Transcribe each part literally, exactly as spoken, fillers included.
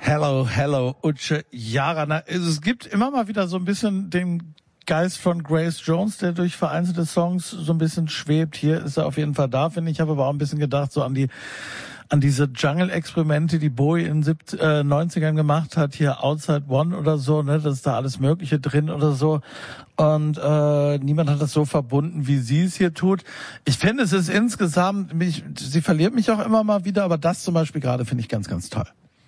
Hello, hello, Uche Jarana. Es gibt immer mal wieder so ein bisschen den Geist von Grace Jones, der durch vereinzelte Songs so ein bisschen schwebt. Hier ist er auf jeden Fall da, finde ich. Ich habe aber auch ein bisschen gedacht, so an die an diese Jungle-Experimente, die Bowie in den äh, neunzigern gemacht hat, hier Outside One oder so, ne, das ist da alles Mögliche drin oder so. Und äh, niemand hat das so verbunden, wie sie es hier tut. Ich finde, es ist insgesamt, mich, sie verliert mich auch immer mal wieder, aber das zum Beispiel gerade finde ich ganz, ganz toll.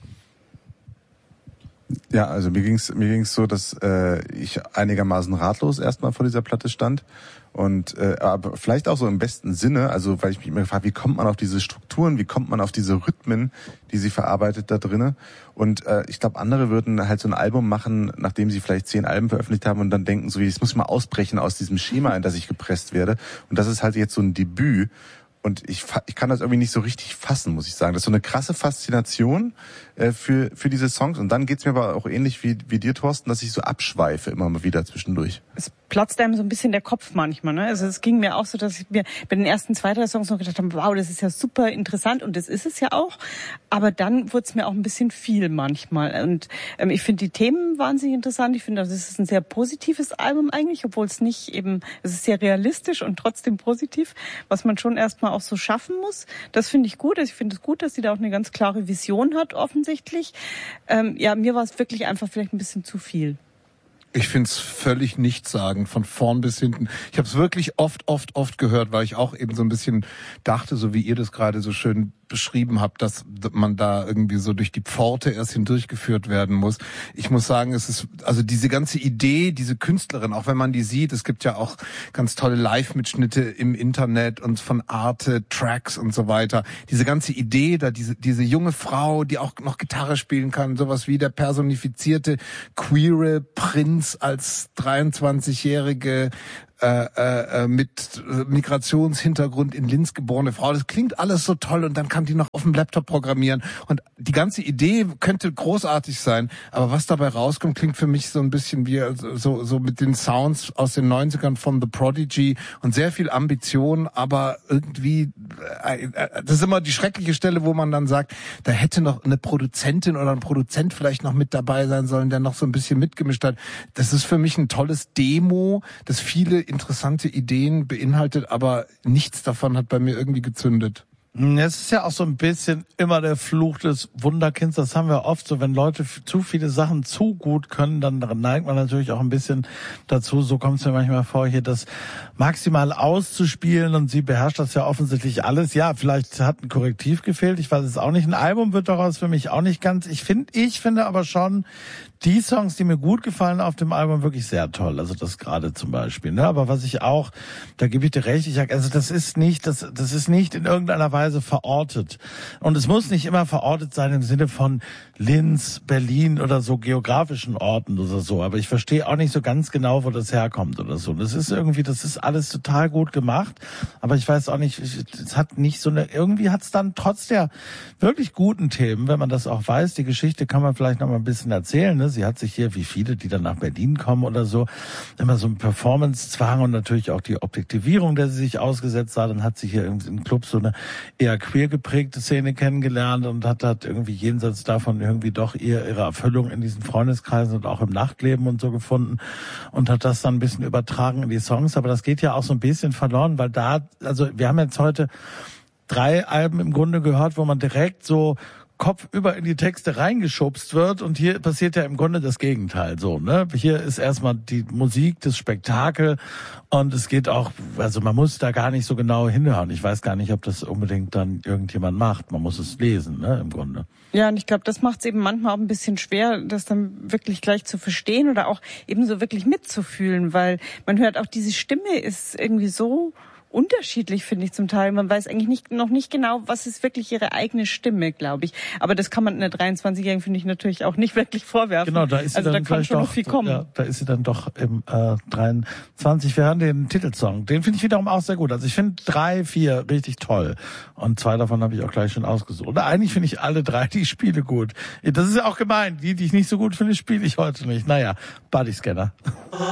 Ja, also mir ging's mir ging's so, dass äh, ich einigermaßen ratlos erstmal vor dieser Platte stand und äh, aber vielleicht auch so im besten Sinne, also weil ich mich immer gefragt, wie kommt man auf diese Strukturen, wie kommt man auf diese Rhythmen, die sie verarbeitet da drinne? Und äh, ich glaube, andere würden halt so ein Album machen, nachdem sie vielleicht zehn Alben veröffentlicht haben und dann denken, so wie, es muss mal ausbrechen aus diesem Schema, in das ich gepresst werde. Und das ist halt jetzt so ein Debüt. Und ich, ich kann das irgendwie nicht so richtig fassen, muss ich sagen. Das ist so eine krasse Faszination äh, für für diese Songs. Und dann geht's mir aber auch ähnlich wie wie dir, Thorsten, dass ich so abschweife immer mal wieder zwischendurch. Es platzt einem so ein bisschen der Kopf manchmal, ne? Also es ging mir auch so, dass ich mir bei den ersten zwei, drei Songs noch gedacht habe, wow, das ist ja super interessant und das ist es ja auch. Aber dann wurde es mir auch ein bisschen viel manchmal. Und ähm, ich finde die Themen wahnsinnig interessant. Ich finde, das ist ein sehr positives Album eigentlich, obwohl es nicht eben, es ist sehr realistisch und trotzdem positiv, was man schon erstmal auch so schaffen muss. Das finde ich gut. Ich finde es gut, dass sie da auch eine ganz klare Vision hat, offensichtlich. Ähm, ja, mir war es wirklich einfach vielleicht ein bisschen zu viel. Ich find's völlig nichtssagend, von vorn bis hinten. Ich habe es wirklich oft, oft, oft gehört, weil ich auch eben so ein bisschen dachte, so wie ihr das gerade so schön beschrieben habt, dass man da irgendwie so durch die Pforte erst hindurchgeführt werden muss. Ich muss sagen, es ist, also diese ganze Idee, diese Künstlerin, auch wenn man die sieht, es gibt ja auch ganz tolle Live-Mitschnitte im Internet und von Arte, Tracks und so weiter. Diese ganze Idee, da diese, diese junge Frau, die auch noch Gitarre spielen kann, sowas wie der personifizierte queere Prinz als dreiundzwanzigjährige Äh, äh, mit Migrationshintergrund in Linz geborene Frau. Das klingt alles so toll und dann kann die noch auf dem Laptop programmieren und die ganze Idee könnte großartig sein, aber was dabei rauskommt, klingt für mich so ein bisschen wie so so mit den Sounds aus den neunzigern von The Prodigy und sehr viel Ambition, aber irgendwie äh, das ist immer die schreckliche Stelle, wo man dann sagt, da hätte noch eine Produzentin oder ein Produzent vielleicht noch mit dabei sein sollen, der noch so ein bisschen mitgemischt hat. Das ist für mich ein tolles Demo, das viele interessante Ideen beinhaltet, aber nichts davon hat bei mir irgendwie gezündet. Es ist ja auch so ein bisschen immer der Fluch des Wunderkinds. Das haben wir oft so, wenn Leute zu viele Sachen zu gut können, dann neigt man natürlich auch ein bisschen dazu, so kommt es mir manchmal vor, hier das maximal auszuspielen und sie beherrscht das ja offensichtlich alles. Ja, vielleicht hat ein Korrektiv gefehlt, ich weiß es auch nicht. Ein Album wird daraus für mich auch nicht ganz. Ich finde, ich finde aber schon die Songs, die mir gut gefallen auf dem Album, wirklich sehr toll. Also das gerade zum Beispiel. Ne? Aber was ich auch, da gebe ich dir recht, ich sag, also das ist nicht, das, das ist nicht in irgendeiner Weise verortet. Und es muss nicht immer verortet sein im Sinne von Linz, Berlin oder so geografischen Orten oder so. Aber ich verstehe auch nicht so ganz genau, wo das herkommt oder so. Das ist irgendwie, das ist alles total gut gemacht. Aber ich weiß auch nicht, es hat nicht so eine, irgendwie hat es dann trotz der wirklich guten Themen, wenn man das auch weiß, die Geschichte kann man vielleicht noch mal ein bisschen erzählen, ne? Sie hat sich hier, wie viele, die dann nach Berlin kommen oder so, immer so ein Performance-Zwang und natürlich auch die Objektivierung, der sie sich ausgesetzt hat. Dann hat sie hier im Club so eine eher queer geprägte Szene kennengelernt und hat hat irgendwie jenseits davon irgendwie doch eher ihre Erfüllung in diesen Freundeskreisen und auch im Nachtleben und so gefunden und hat das dann ein bisschen übertragen in die Songs. Aber das geht ja auch so ein bisschen verloren, weil da, also wir haben jetzt heute drei Alben im Grunde gehört, wo man direkt so kopfüber in die Texte reingeschubst wird und hier passiert ja im Grunde das Gegenteil so, ne? Hier ist erstmal die Musik, das Spektakel und es geht auch, also man muss da gar nicht so genau hinhören. Ich weiß gar nicht, ob das unbedingt dann irgendjemand macht. Man muss es lesen, ne, im Grunde. Ja, und ich glaube, das macht es eben manchmal auch ein bisschen schwer, das dann wirklich gleich zu verstehen oder auch eben so wirklich mitzufühlen, weil man hört auch, diese Stimme ist irgendwie so unterschiedlich, finde ich zum Teil. Man weiß eigentlich nicht, noch nicht genau, was ist wirklich ihre eigene Stimme, glaube ich. Aber das kann man einer dreiundzwanzigjährigen, finde ich, natürlich auch nicht wirklich vorwerfen. Genau, da ist sie also dann da kann schon doch, noch viel kommen. Ja, da ist sie dann doch im äh, dreiundzwanzig. Wir hören den Titelsong. Den finde ich wiederum auch sehr gut. Also ich finde drei, vier richtig toll. Und zwei davon habe ich auch gleich schon ausgesucht. Oder eigentlich finde ich alle drei die Spiele gut. Das ist ja auch gemein. Die, die ich nicht so gut finde, spiele ich heute nicht. Naja, Bodyscanner.